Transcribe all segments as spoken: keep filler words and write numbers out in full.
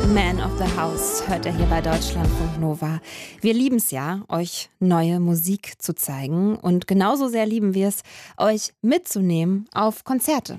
Man of the House hört er hier bei Deutschlandfunk Nova. Wir lieben es ja, euch neue Musik zu zeigen. Und genauso sehr lieben wir es, euch mitzunehmen auf Konzerte.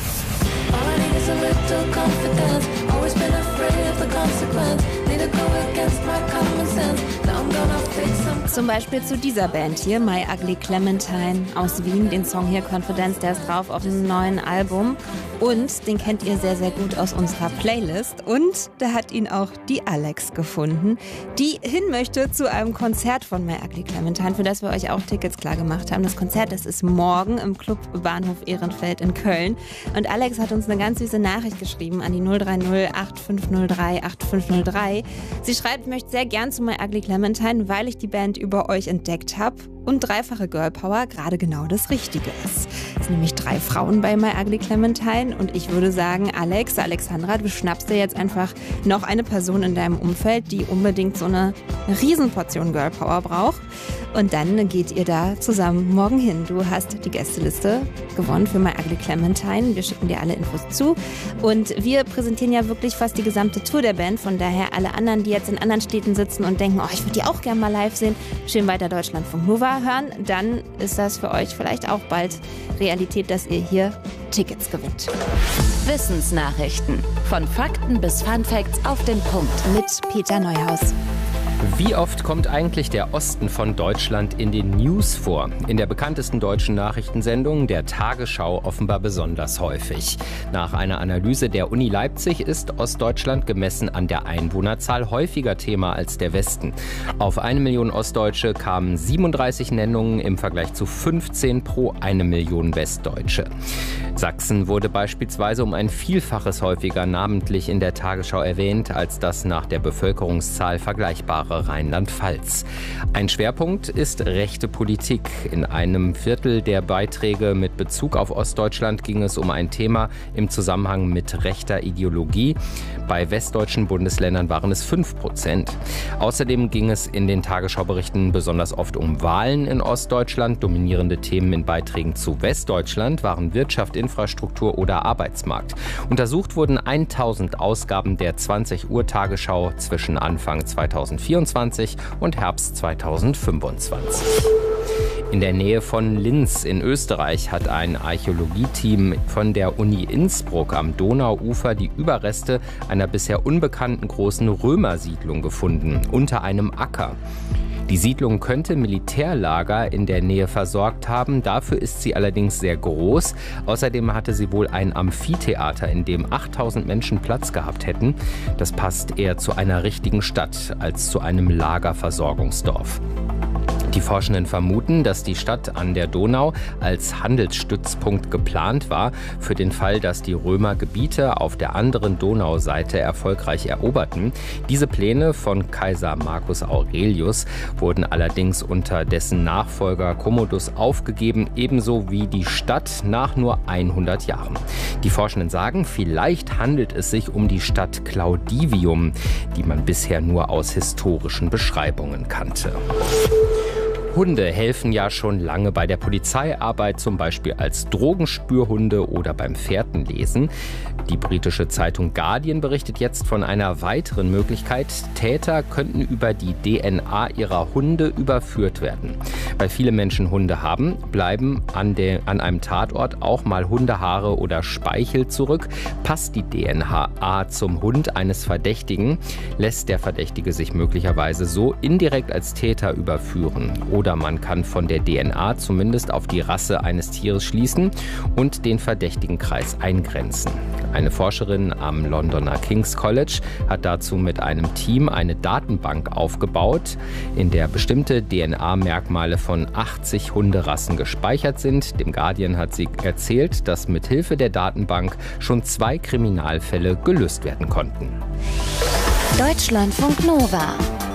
Zum Beispiel zu dieser Band hier, My Ugly Clementine aus Wien. Den Song hier, Confidence, der ist drauf auf einem neuen Album. Und den kennt ihr sehr, sehr gut aus unserer Playlist. Und da hat ihn auch die Alex gefunden, die hin möchte zu einem Konzert von My Ugly Clementine, für das wir euch auch Tickets klar gemacht haben. Das Konzert, das ist morgen im Club Bahnhof Ehrenfeld in Köln. Und Alex hat uns eine ganz süße Nachricht geschrieben an die null drei null acht fünf null drei acht fünf null drei. Sie schreibt, ich möchte sehr gern zu My Ugly Clementine, weil ich die Band über euch entdeckt habe und dreifache Girl Power gerade genau das Richtige ist. Es sind nämlich drei Frauen bei My Ugly Clementine und ich würde sagen, Alex, Alexandra, du schnappst dir jetzt einfach noch eine Person in deinem Umfeld, die unbedingt so eine Riesenportion Girl Power braucht. Und dann geht ihr da zusammen morgen hin. Du hast die Gästeliste gewonnen für My Ugly Clementine. Wir schicken dir alle Infos zu. Und wir präsentieren ja wirklich fast die gesamte Tour der Band. Von daher alle anderen, die jetzt in anderen Städten sitzen und denken, oh, ich würde die auch gerne mal live sehen, schön weiter Deutschlandfunk Nova hören. Dann ist das für euch vielleicht auch bald Realität, dass ihr hier Tickets gewinnt. Wissensnachrichten. Von Fakten bis Funfacts auf den Punkt. Mit Peter Neuhaus. Wie oft kommt eigentlich der Osten von Deutschland in den News vor? In der bekanntesten deutschen Nachrichtensendung, der Tagesschau, offenbar besonders häufig. Nach einer Analyse der Uni Leipzig ist Ostdeutschland gemessen an der Einwohnerzahl häufiger Thema als der Westen. Auf eine Million Ostdeutsche kamen siebenunddreißig Nennungen im Vergleich zu fünfzehn pro eine Million Westdeutsche. Sachsen wurde beispielsweise um ein Vielfaches häufiger namentlich in der Tagesschau erwähnt, als das nach der Bevölkerungszahl vergleichbare Rheinland-Pfalz. Ein Schwerpunkt ist rechte Politik. In einem Viertel der Beiträge mit Bezug auf Ostdeutschland ging es um ein Thema im Zusammenhang mit rechter Ideologie. Bei westdeutschen Bundesländern waren es fünf Prozent. Außerdem ging es in den Tagesschauberichten besonders oft um Wahlen in Ostdeutschland. Dominierende Themen in Beiträgen zu Westdeutschland waren Wirtschaft, Infrastruktur oder Arbeitsmarkt. Untersucht wurden tausend Ausgaben der zwanzig Uhr Tagesschau zwischen Anfang zweitausendvierundzwanzig und Herbst zweitausendfünfundzwanzig. In der Nähe von Linz in Österreich hat ein Archäologieteam von der Uni Innsbruck am Donauufer die Überreste einer bisher unbekannten großen Römersiedlung gefunden, unter einem Acker. Die Siedlung könnte Militärlager in der Nähe versorgt haben, dafür ist sie allerdings sehr groß. Außerdem hatte sie wohl ein Amphitheater, in dem achttausend Menschen Platz gehabt hätten. Das passt eher zu einer richtigen Stadt als zu einem Lagerversorgungsdorf. Die Forschenden vermuten, dass die Stadt an der Donau als Handelsstützpunkt geplant war, für den Fall, dass die Römer Gebiete auf der anderen Donauseite erfolgreich eroberten. Diese Pläne von Kaiser Marcus Aurelius wurden allerdings unter dessen Nachfolger Commodus aufgegeben, ebenso wie die Stadt nach nur hundert Jahren. Die Forschenden sagen, vielleicht handelt es sich um die Stadt Claudivium, die man bisher nur aus historischen Beschreibungen kannte. Hunde helfen ja schon lange bei der Polizeiarbeit, zum Beispiel als Drogenspürhunde oder beim Fährtenlesen. Die britische Zeitung Guardian berichtet jetzt von einer weiteren Möglichkeit. Täter könnten über die D N A ihrer Hunde überführt werden. Weil viele Menschen Hunde haben, bleiben an, de, an einem Tatort auch mal Hundehaare oder Speichel zurück. Passt die D N A zum Hund eines Verdächtigen, lässt der Verdächtige sich möglicherweise so indirekt als Täter überführen. Oder man kann von der D N A zumindest auf die Rasse eines Tieres schließen und den Verdächtigenkreis eingrenzen. Eine Forscherin am Londoner King's College hat dazu mit einem Team eine Datenbank aufgebaut, in der bestimmte D N A-Merkmale von achtzig Hunderassen gespeichert sind. Dem Guardian hat sie erzählt, dass mit Hilfe der Datenbank schon zwei Kriminalfälle gelöst werden konnten. Deutschlandfunk Nova.